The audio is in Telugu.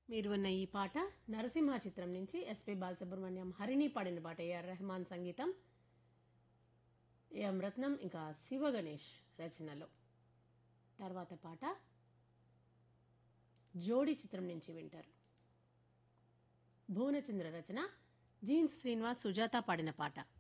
మీరు విన్న ఈ పాట నరసింహ చిత్రం నుంచి ఎస్పి బాలసుబ్రహ్మణ్యం హరిణి పాడిన పాట. ఏఆర్ రెహమాన్ సంగీతం, ఏఎం రత్నం ఇంకా శివ గణేష్ రచనలో. తర్వాత పాట జోడి చిత్రం నుంచి వింటారు. భువనచంద్ర రచన, జీన్స్ శ్రీనివాస్ సుజాత పాడిన పాట.